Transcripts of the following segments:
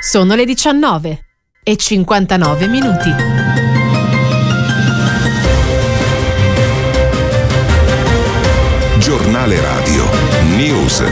Sono le 19:59. Giornale Radio News.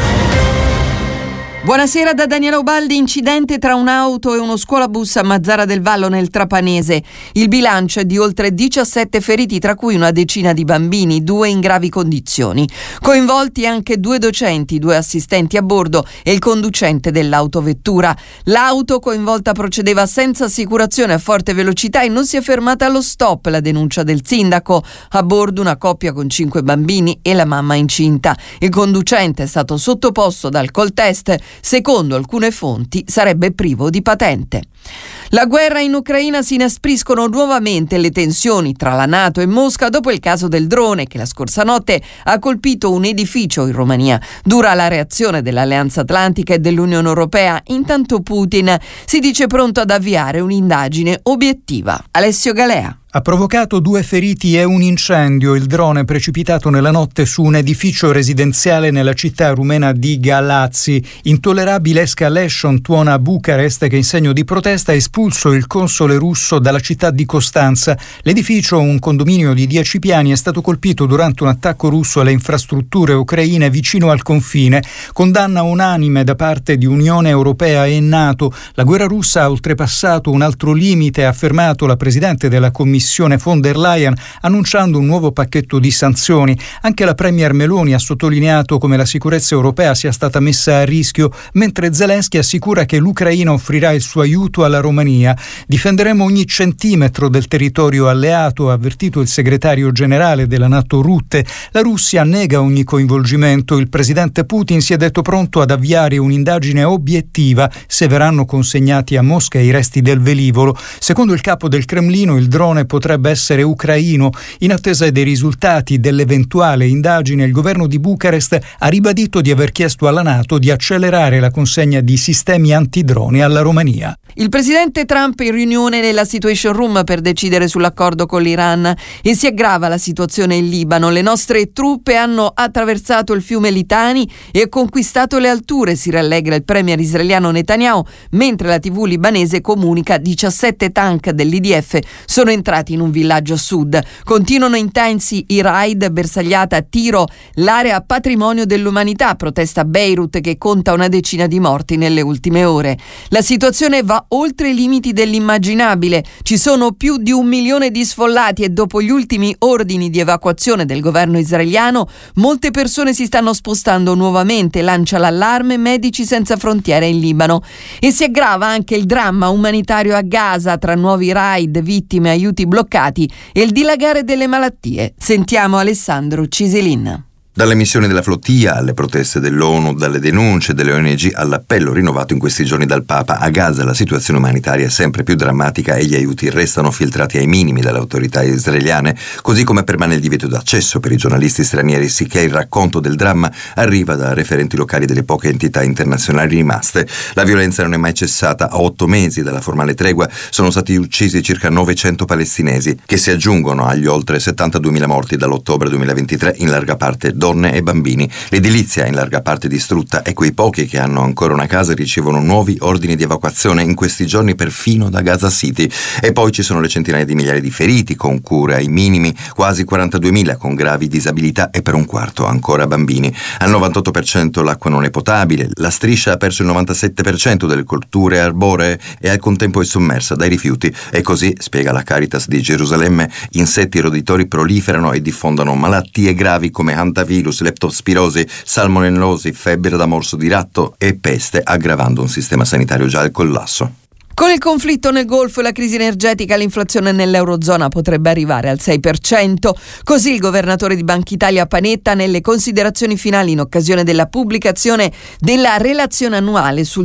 Buonasera da Daniela Ubaldi. Incidente tra un'auto e uno scuolabus a Mazzara del Vallo nel Trapanese. Il bilancio è di oltre 17 feriti, tra cui una decina di bambini, 2 in gravi condizioni. Coinvolti anche 2 docenti, 2 assistenti a bordo e il conducente dell'autovettura. L'auto coinvolta procedeva senza assicurazione a forte velocità e non si è fermata allo stop, la denuncia del sindaco. A bordo una coppia con 5 bambini e la mamma incinta. Il conducente è stato sottoposto ad alcol test. Secondo alcune fonti sarebbe privo di patente. La guerra in Ucraina, si inaspriscono nuovamente le tensioni tra la NATO e Mosca dopo il caso del drone che la scorsa notte ha colpito un edificio in Romania. Dura la reazione dell'Alleanza Atlantica e dell'Unione Europea. Intanto Putin si dice pronto ad avviare un'indagine obiettiva. Alessio Galea. Ha provocato 2 feriti e un incendio. Il drone precipitato nella notte su un edificio residenziale nella città rumena di Galați. Intollerabile escalation tuona a Bucarest, che in segno di protesta ha espulso il console russo dalla città di Costanza. L'edificio, un condominio di 10 piani, è stato colpito durante un attacco russo alle infrastrutture ucraine vicino al confine. Condanna unanime da parte di Unione Europea e NATO. La guerra russa ha oltrepassato un altro limite, ha affermato la presidente della Commissione von der Leyen, annunciando un nuovo pacchetto di sanzioni. Anche la premier Meloni ha sottolineato come la sicurezza europea sia stata messa a rischio, mentre Zelensky assicura che l'Ucraina offrirà il suo aiuto alla Romania. Difenderemo ogni centimetro del territorio alleato, ha avvertito il segretario generale della NATO Rutte. La Russia nega ogni coinvolgimento. Il presidente Putin si è detto pronto ad avviare un'indagine obiettiva se verranno consegnati a Mosca i resti del velivolo. Secondo il capo del Cremlino, il drone potrebbe essere ucraino. In attesa dei risultati dell'eventuale indagine, il governo di Bucarest ha ribadito di aver chiesto alla NATO di accelerare la consegna di sistemi antidroni alla Romania. Il presidente Trump in riunione nella Situation Room per decidere sull'accordo con l'Iran, e si aggrava la situazione in Libano. Le nostre truppe hanno attraversato il fiume Litani e conquistato le alture, si rallegra il premier israeliano Netanyahu, mentre la TV libanese comunica 17 tank dell'IDF sono entrati in un villaggio a sud. Continuano intensi i raid, bersagliata a Tiro, l'area patrimonio dell'umanità, protesta Beirut che conta una decina di morti nelle ultime ore. La situazione va oltre i limiti dell'immaginabile. Ci sono più di 1 milione di sfollati e dopo gli ultimi ordini di evacuazione del governo israeliano, molte persone si stanno spostando nuovamente, lancia l'allarme Medici Senza Frontiere in Libano. E si aggrava anche il dramma umanitario a Gaza tra nuovi raid, vittime, aiuti bloccati e il dilagare delle malattie. Sentiamo Alessandro Ciselin. Dalle missioni della flottia alle proteste dell'ONU, dalle denunce delle ONG all'appello rinnovato in questi giorni dal Papa, a Gaza la situazione umanitaria è sempre più drammatica e gli aiuti restano filtrati ai minimi dalle autorità israeliane, così come permane il divieto d'accesso per i giornalisti stranieri, sicché il racconto del dramma arriva da referenti locali delle poche entità internazionali rimaste. La violenza non è mai cessata. A 8 mesi dalla formale tregua sono stati uccisi circa 900 palestinesi, che si aggiungono agli oltre 72.000 morti dall'ottobre 2023, in larga parte donne e bambini. L'edilizia è in larga parte distrutta e quei pochi che hanno ancora una casa ricevono nuovi ordini di evacuazione in questi giorni perfino da Gaza City. E poi ci sono le centinaia di migliaia di feriti con cure ai minimi, quasi 42.000 con gravi disabilità e per un quarto ancora bambini. Al 98% l'acqua non è potabile, la striscia ha perso il 97% delle colture arboree e al contempo è sommersa dai rifiuti. E così, spiega la Caritas di Gerusalemme, insetti roditori proliferano e diffondono malattie gravi come hantavirus, leptospirosi, salmonellosi, febbre da morso di ratto e peste, aggravando un sistema sanitario già al collasso. Con il conflitto nel Golfo e la crisi energetica, l'inflazione nell'Eurozona potrebbe arrivare al 6%. Così il governatore di Banca Italia Panetta nelle considerazioni finali in occasione della pubblicazione della relazione annuale sul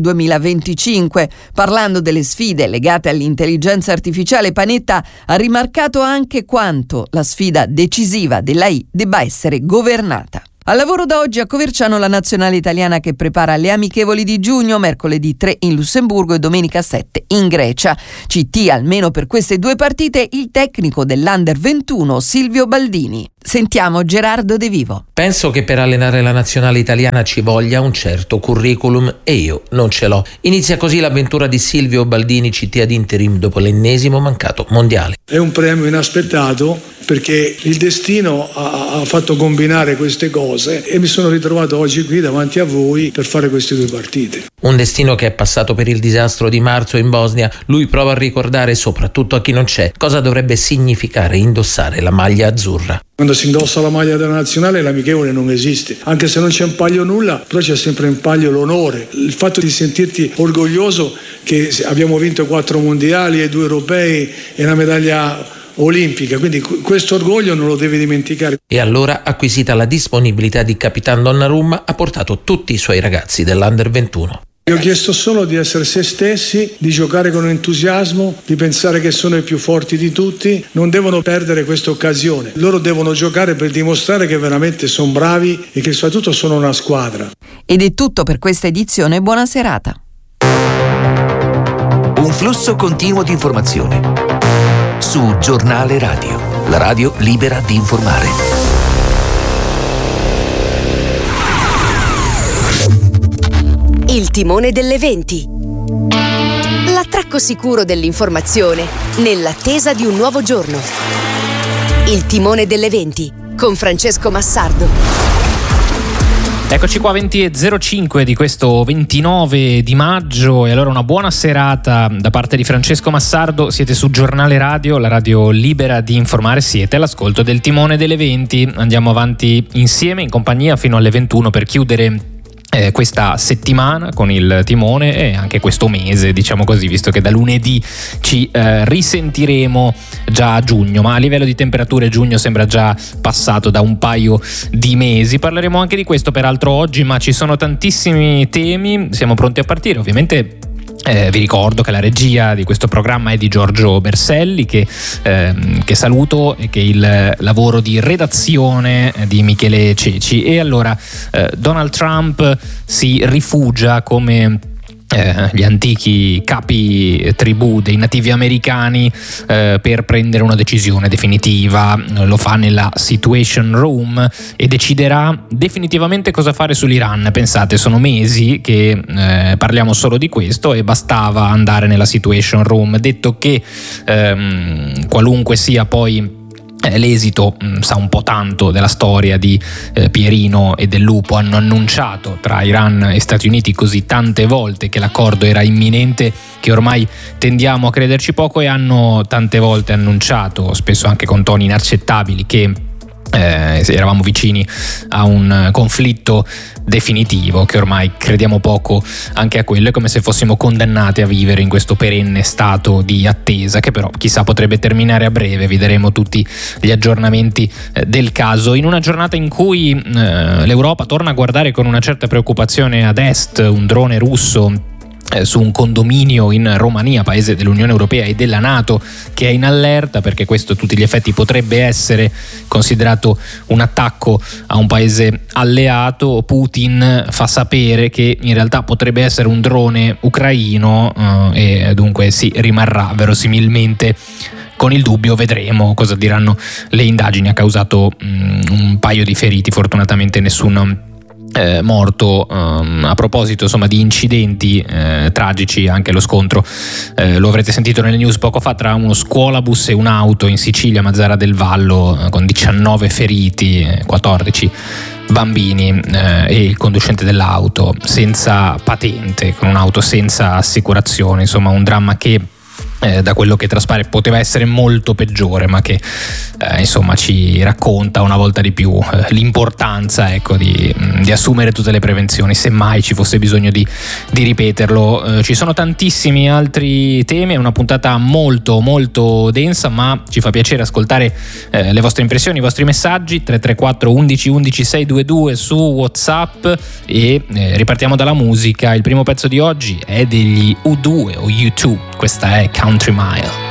2025. Parlando delle sfide legate all'intelligenza artificiale, Panetta ha rimarcato anche quanto la sfida decisiva dell'AI debba essere governata. Al lavoro da oggi a Coverciano la nazionale italiana che prepara le amichevoli di giugno, mercoledì 3 in Lussemburgo e domenica 7 in Grecia. CT almeno per queste 2 partite il tecnico dell'Under 21 Silvio Baldini. Sentiamo Gerardo De Vivo. Penso che per allenare la nazionale italiana ci voglia un certo curriculum e io non ce l'ho. Inizia così l'avventura di Silvio Baldini, CT ad interim dopo l'ennesimo mancato mondiale. È un premio inaspettato perché il destino ha fatto combinare queste cose e mi sono ritrovato oggi qui davanti a voi per fare queste 2 partite. Un destino che è passato per il disastro di marzo in Bosnia. Lui prova a ricordare, soprattutto a chi non c'è, cosa dovrebbe significare indossare la maglia azzurra. Quando si indossa la maglia della nazionale l'amichevole non esiste, anche se non c'è in palio nulla, però c'è sempre in palio l'onore, il fatto di sentirti orgoglioso che abbiamo vinto 4 mondiali e 2 europei e una medaglia olimpica, quindi questo orgoglio non lo devi dimenticare. E allora, acquisita la disponibilità di Capitan Donnarumma, ha portato tutti i suoi ragazzi dell'Under 21. Io ho chiesto solo di essere se stessi, di giocare con entusiasmo, di pensare che sono i più forti di tutti. Non devono perdere questa occasione. Loro devono giocare per dimostrare che veramente sono bravi e che soprattutto sono una squadra. Ed è tutto per questa edizione. Buona serata. Un flusso continuo di informazione su Giornale Radio, la radio libera di informare. Il timone delle 20. L'attracco sicuro dell'informazione nell'attesa di un nuovo giorno. Il timone delle 20 con Francesco Massardo. Eccoci qua, 20:05 di questo 29 di maggio e allora una buona serata da parte di Francesco Massardo. Siete su Giornale Radio, la radio libera di informare, siete all'ascolto del timone delle 20. Andiamo avanti insieme in compagnia fino alle 21 per chiudere questa settimana con il timone e anche questo mese, diciamo così, visto che da lunedì ci risentiremo già a giugno, ma a livello di temperature giugno sembra già passato da un paio di mesi. Parleremo anche di questo peraltro oggi, ma ci sono tantissimi temi, siamo pronti a partire. Ovviamente vi ricordo che la regia di questo programma è di Giorgio Berselli, che saluto, e che il lavoro di redazione di Michele Ceci. E allora Donald Trump si rifugia come gli antichi capi tribù dei nativi americani per prendere una decisione definitiva. Lo fa nella Situation Room e deciderà definitivamente cosa fare sull'Iran. Pensate, sono mesi che parliamo solo di questo e bastava andare nella Situation Room. Detto che qualunque sia poi l'esito, sa un po' tanto della storia di Pierino e del lupo. Hanno annunciato tra Iran e Stati Uniti così tante volte che l'accordo era imminente che ormai tendiamo a crederci poco, e hanno tante volte annunciato, spesso anche con toni inaccettabili, che eravamo vicini a un conflitto definitivo, che ormai crediamo poco anche a quello. È come se fossimo condannati a vivere in questo perenne stato di attesa, che però chissà potrebbe terminare a breve. Vi daremo tutti gli aggiornamenti del caso in una giornata in cui l'Europa torna a guardare con una certa preoccupazione ad est. Un drone russo su un condominio in Romania, paese dell'Unione Europea e della NATO, che è in allerta perché questo a tutti gli effetti potrebbe essere considerato un attacco a un paese alleato. Putin fa sapere che in realtà potrebbe essere un drone ucraino e dunque si rimarrà verosimilmente con il dubbio. Vedremo cosa diranno le indagini. Ha causato un paio di feriti, fortunatamente nessun morto. A proposito insomma di incidenti tragici, anche lo scontro lo avrete sentito nelle news poco fa, tra uno scuolabus e un'auto in Sicilia, Mazzara del Vallo, con 19 feriti, 14 bambini e il conducente dell'auto senza patente, con un'auto senza assicurazione. Insomma un dramma che da quello che traspare poteva essere molto peggiore, ma che insomma ci racconta una volta di più l'importanza, ecco, di assumere tutte le prevenzioni, se mai ci fosse bisogno di ripeterlo. Ci sono tantissimi altri temi, è una puntata molto molto densa, ma ci fa piacere ascoltare le vostre impressioni, i vostri messaggi. 334 11 11 622 su WhatsApp. E ripartiamo dalla musica. Il primo pezzo di oggi è degli U2 o U2, questa è Country Mile.